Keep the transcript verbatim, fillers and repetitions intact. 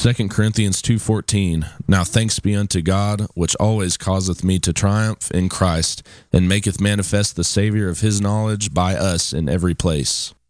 Second Corinthians two fourteen. Now thanks be unto God, which always causeth me to triumph in Christ, and maketh manifest the Savior of his knowledge by us in every place.